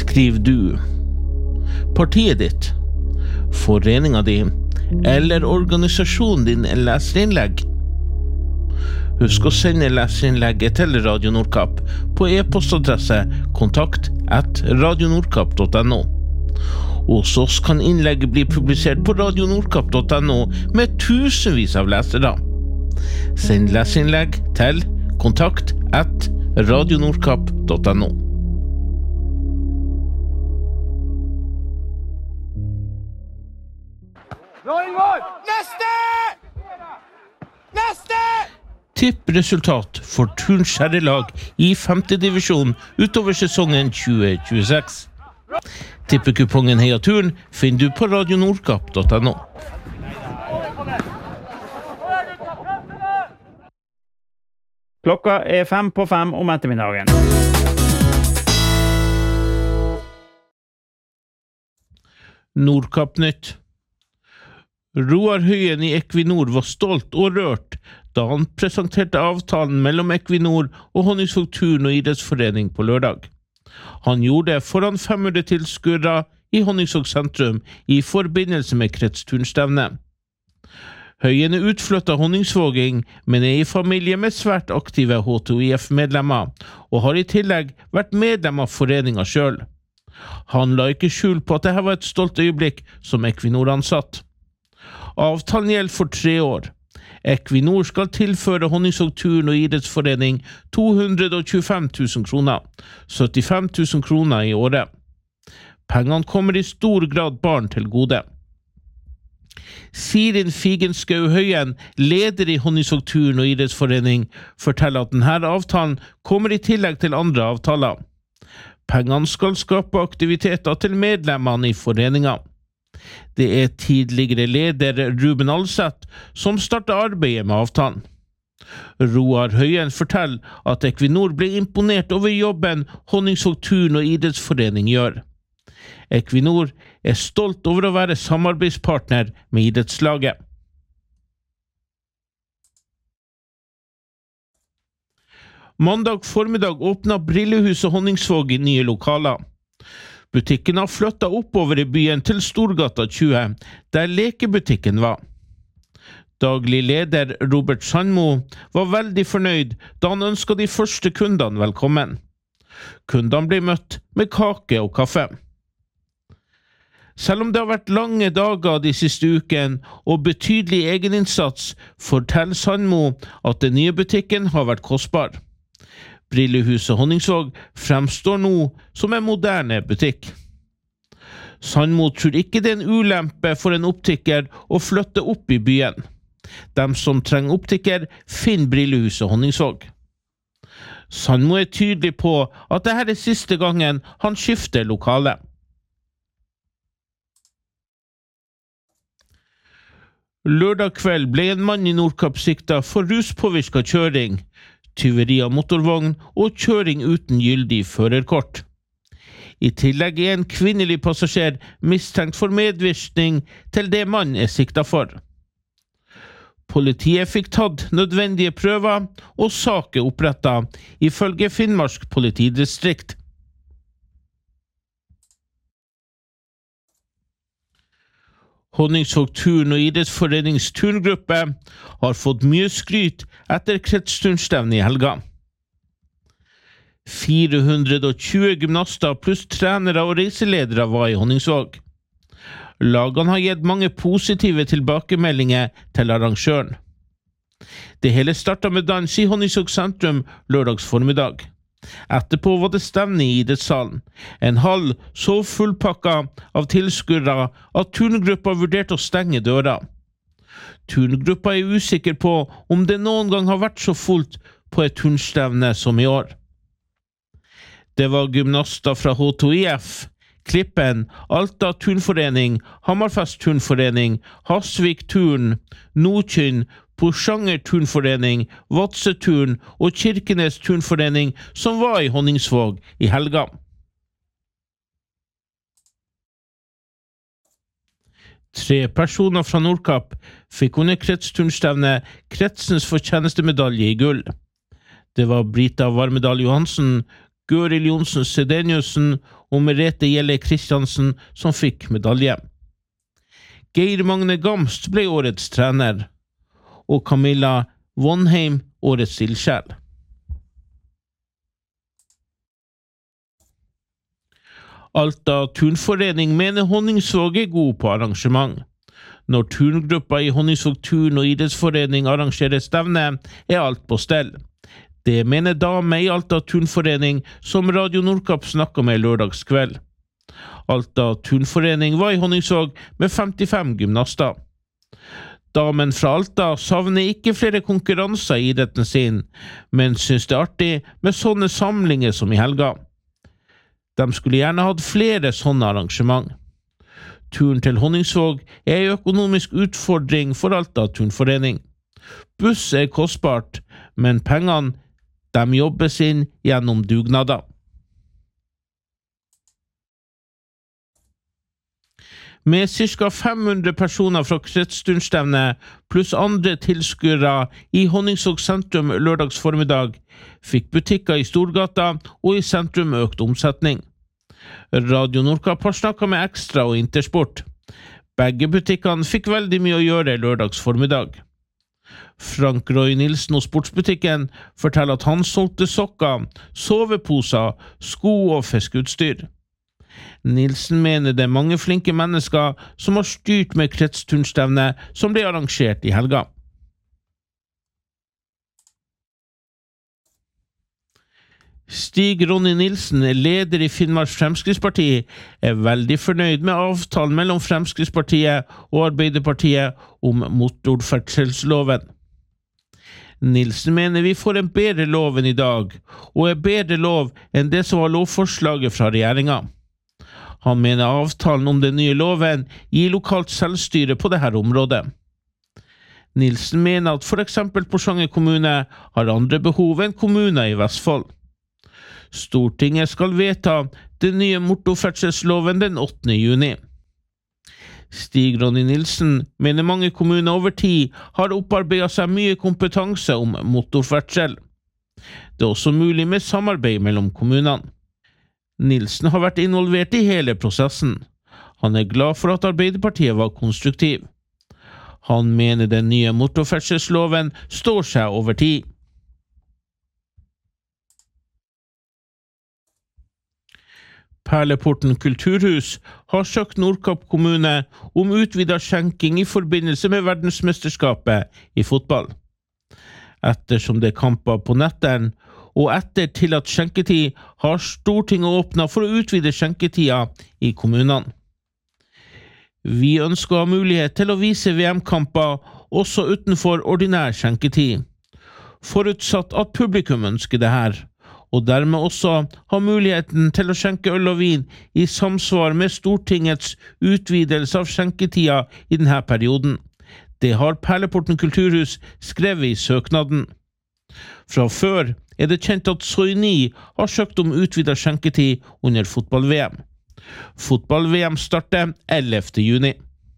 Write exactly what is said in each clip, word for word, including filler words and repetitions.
Skriv du. Partiet ditt, foreninga di eller organisasjonen din en leserinnlegg. Husk å sende leserinnlegget til Radio Nordkapp på e-postadresse kontakt at radionordkapp punktum no. Hos oss kan innlegget bli publisert på radionordkapp punktum no med tusenvis av lesere. Send leserinnlegg til kontakt at radionordkapp punktum no. Neste! Neste! Tipp resultat for Turns herrelag i femte divisjon utover sesongen tjue tjueseks. Tippekupongen Heia Turn finner du på radionordkapp punktum no. Klokka er fem på fem om ettermiddagen. Nordkapp nytt. Roar Høyen i Equinor var stolt og rørt da han presenterte avtalen mellom Equinor og Honningsvåg Turn- og idrettsforening på lørdag. Han gjorde det foran fem hundre tilskuere i Honningsvåg sentrum i forbindelse med kretsturnstevnet. Høyen er utflyttet Honningsvåging, men er i familie med svært aktive H T O I F-medlemmer, og har i tillegg vært medlem av foreningen selv. Han la ikke skjul på at dette var et stolt øyeblikk som Equinor-ansatt. Avtalen gjelder for tre år. Equinor skal tilføre Honningsvåg Turn- og idrettsforening to hundre tjuefem tusen kroner, syttifem tusen kroner i året. Pengene kommer i stor grad barn til gode. Sirin Figenskau Høyen, leder i Honningsvåg Turn- og idrettsforening, forteller at denne avtalen kommer i tillegg til andre avtaler. Pengene skal skape aktiviteter til medlemmene i foreningen. Det er tidligere leder Ruben Alseth som startet arbeidet med avtalen. Roar Høyen forteller at Equinor ble imponert over jobben Honningsvåg Turn- og idrettsforening gjør. Equinor er stolt over å være samarbeidspartner med idrettslaget. Mandag formiddag åpnet Brillehuset Honningsvåg i nye lokaler. Butikken har flyttet oppover i byen til Storgata tjue, der lekebutikken var. Daglig leder Robert Sandmo var veldig fornøyd da han ønsket de første kundene velkommen. Kundene ble møtt med kake og kaffe. Selv om det har vært lange dager de siste ukene og betydelig egeninnsats, forteller Sandmo at den nye butikken har vært kostbar. Brillehuset Honningsvåg fremstår nå som en moderne butikk. Sandmo tror ikke det er en ulempe for en optiker å flytte opp i byen. De som trenger optiker finner Brillehuset Honningsvåg. Sandmo er tydelig på at dette er siste gangen han skifter lokale. Lørdag kveld ble en mann i Nordkapp siktet for ruspåvirket kjøring, tyveri av motorvogn og kjøring uten gyldig førerkort. I tillegg er en kvinnelig passasjer mistenkt for medvirkning til det mannen er siktet for. Politiet fikk tatt nødvendige prøver og saker opprettet, ifølge Finnmark politidistrikt. Honningsvåg Turn- og idrettsforenings turngruppe har fått mye skryt etter kretsturnstevnet i helga. fire hundre tjue gymnaster pluss trenere og reiseledere var i Honningsvåg. Lagene har gitt mange positive tilbakemeldinger til arrangøren. Det hele startet med dans i Honningsvåg sentrum lørdags formiddag. Etterpå var det stevne i idrettssalen. En hall så fullpakka av tilskuere at turngruppa vurderte å stenge døra. Turngruppa er usikker på om det noen gang har vært så fullt på et turnstevne som i år. Det var gymnaster fra H T O I F, Klippen, Alta Turnforening, Hammerfest Turnforening, Hasvik Turn, Nordkynn, Porsanger Turnforening, Vadsø Turn og Kirkenes Turnforening som var i Honningsvåg i helga. Tre personer fra Nordkapp fikk under kretsturnstevnet kretsens fortjenestemedalje i gull. Det var Brita Varmedal Johansen, Gøril Johnsen Sedeniussen og Merete Gjelle Kristiansen som fikk medalje. Geir Magne Gamst ble årets trener, og Camilla Vonheim årets ildsjel. Alta Turnforening mener Honningsvåg er god på arrangement. Når turngruppa i Honningsvåg Turn- og idrettsforening arrangerer stevne, er alt på stell. Det mener dame i Alta Turnforening som Radio Nordkapp snakket med lørdagskveld. Alta Turnforening var i Honningsvåg med femtifem gymnaster. Damen fra Alta savner ikke flere konkurranser i idretten sin, men synes det er artig med sånne samlinger som i helga. De skulle gjerne hatt flere sånne arrangement. Turen til Honningsvåg er en økonomisk utfordring for Alta Turnforening. Buss er kostbart, men pengene de jobbes inn gjennom dugnader. Med ca. fem hundre personer fra kretsturnstevnet pluss andre tilskuere i Honningsvåg sentrum lørdags formiddag fikk butikker i Storgata og i sentrum økt omsetning. Radio Nordkapp har snakket med Ekstra og Intersport. Begge butikkene fikk veldig mye å gjøre lørdags formiddag. Frank Roy Nilsen og sportsbutikken forteller at han solgte sokker, soveposer, sko og fiskeutstyr. Nilsen mener det er mange flinke mennesker som har styrt med kretsturnstevnet som ble arrangert i helga. Stig Ronny Nilsen, leder i Finnmarks Fremskrittsparti, er veldig fornøyd med avtalen mellom Fremskrittspartiet og Arbeiderpartiet om motorferdselsloven. Nilsen mener vi får en bedre lov enn i dag, og er bedre lov enn det som var lovforslaget fra regjeringen. Han mener avtalen om den nye loven gir lokalt selvstyre på dette området. Nilsen mener at for eksempel Porsanger kommune har andre behov enn kommuner i Vestfold. Stortinget skal vedta den nye motorferdselsloven den åttende juni. Stig Ronny Nilsen mener mange kommuner over tid har opparbeidet seg mye kompetanse om motorferdsel. Det er også mulig med samarbeid mellom kommunene. Nilsen har vært involvert i hele prosessen. Han er glad for at Arbeiderpartiet var konstruktiv. Han mener den nye motorferdselsloven står seg over tid. Perleporten Kulturhus har søkt Nordkapp kommune om utvidet skjenking i forbindelse med verdensmesterskapet i fotball. Ettersom det er kamper på netteren, og etter tillatt skjenketid har Stortinget åpnet for å utvide skjenketida i kommunene. Vi ønsker å ha mulighet til å vise V M-kamper også utenfor ordinær skjenketid, forutsatt at publikum ønsker det her, og dermed også ha muligheten til å skjenke øl og vin i samsvar med Stortingets utvidelse av skjenketida i denne perioden. Det har Perleporten Kulturhus skrevet i søknaden. Fra før er det kjent at Soini har søkt om utvidet skjenketid under fotball-V M. Fotball-V M starter ellevte juni.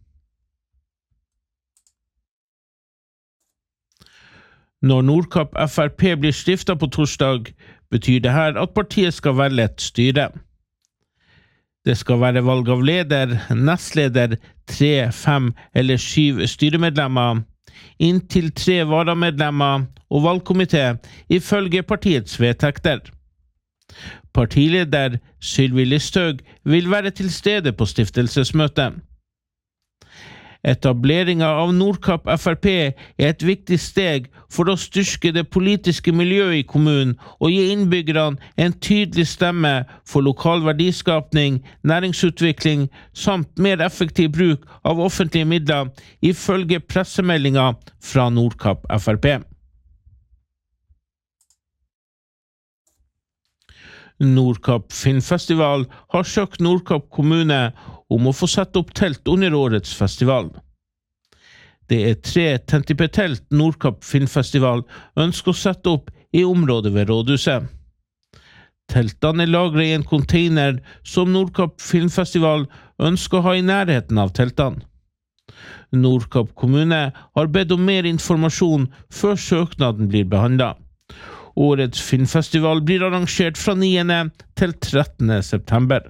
Når Nordkapp F R P blir stiftet på torsdag, betyr det her at partiet skal velge et styre. Det skal være valg av leder, nestleder, tre, fem eller syv styremedlemmer, inntil tre varamedlemmer og valgkomité ifølge partiets vedtekter. Partileder Sylvi Listhaug vil være til stede på stiftelsesmøtet. Etableringen av Nordkapp F R P er et viktig steg for å styrke det politiske miljøet i kommunen og gi innbyggerne en tydelig stemme for lokal verdiskapning, næringsutvikling samt mer effektiv bruk av offentlige midler ifølge pressemeldingen fra Nordkapp F R P. Nordkapp Filmfestival har søkt Nordkapp kommune om å få sette opp telt under årets festival. Det er tre tentipetelt Nordkapp Filmfestival ønsker å sette opp i området ved rådhuset. Teltene er lagret i en container som Nordkapp Filmfestival ønsker å ha i nærheten av teltene. Nordkapp kommune har bedt om mer informasjon før søknaden blir behandlet. Årets filmfestival blir arrangert fra niende til trettende september.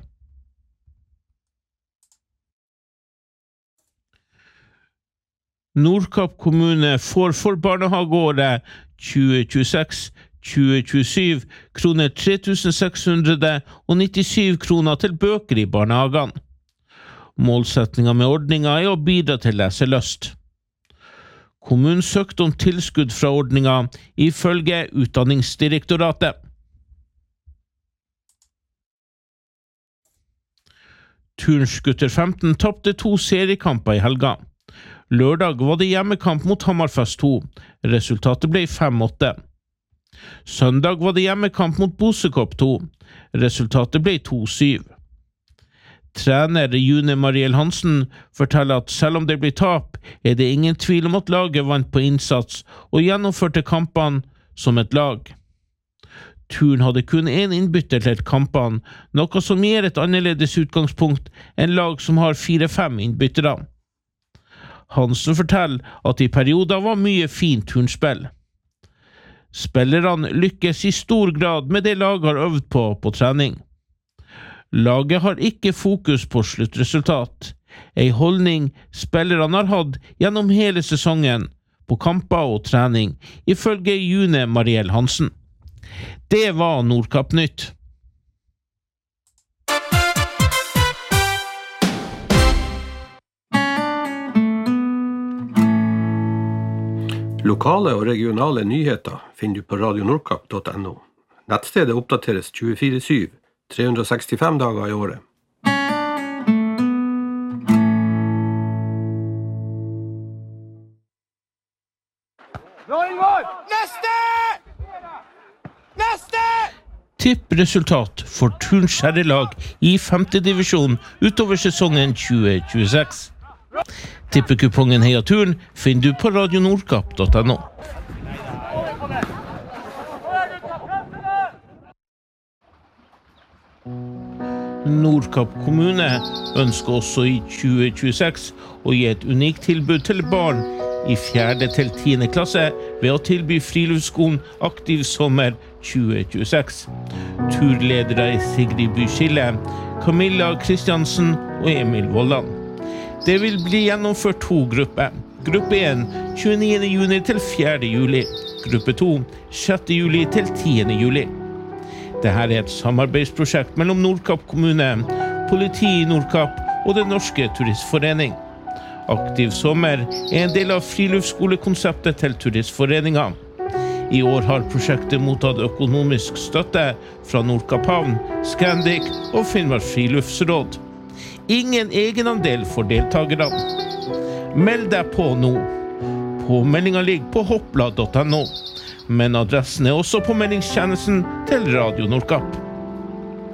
Nordkapp kommune får for barnehageåret tjue tjueseks tjue tjuesju kroner tre tusen seks hundre nittisju kroner til bøker i barnehagene. Målsetningen med ordningen er å bidra til leselyst. Kommunen søkte om tilskudd fra ordningen ifølge Utdanningsdirektoratet. Turns gutter femten tapte to seriekamper i helga. Lørdag var det hjemmekamp mot Hammerfest to. Resultatet ble fem åtte. Søndag var det hjemmekamp mot Bosekopp to. Resultatet ble to syv. Trener June Mariell Hansen forteller at selv om det blir tap, er det ingen tvil om at laget vant på innsats og gjennomførte kampene som et lag. Turn hadde kun en innbytter til kampene, noe som gir et annerledes utgangspunkt enn lag som har fire-fem innbyttere. Hansen forteller at i perioder var mye fint turnspill. Spillerne lykkes i stor grad med det laget har øvd på på trening. Laget har ikke fokus på sluttresultat, en holdning spillerne har hatt gjennom hele sesongen, på kamper og trening, ifølge June Mariell Hansen. Det var Nordkapp Nytt. Lokale og regionale nyheter finner du på radio nordkapp punktum no. Nettstedet oppdateres tjuefire syv, tre hundre og sekstifem dager i året. Neste! Neste! Tipp resultat for Turns herrelag i femte divisjon utover sesongen tjue tjueseks. Tippekupongen Heia Turn finner du på radio nordkapp punktum no. Nordkapp kommune ønsker også i tjue tjueseks å gi et unikt tilbud til barn i fjerde til tiende klasse ved å tilby friluftsskolen Aktiv sommer tjue tjueseks. Turledere er Sigrid Byskille, Camilla Kristiansen og Emil Vollan. Det vil bli gjennomført to grupper. Gruppe én, tjueniende juni til fjerde juli. Gruppe to, sjette juli til tiende juli. Dette er et samarbeidsprosjekt mellom Nordkapp kommune, Politiet i Nordkapp og Den norske turistforening. Aktiv sommer er en del av friluftsskole-konseptet til turistforeningen. I år har prosjektet mottatt økonomisk støtte fra Nordkapp havn, Scandic og Finnmark friluftsråd. Ingen egenandel for deltakerne. Meld deg på nå. Påmeldingen ligger på hoppla punktum no, men adressen er også på meldingstjenesten til Radio Nordkapp.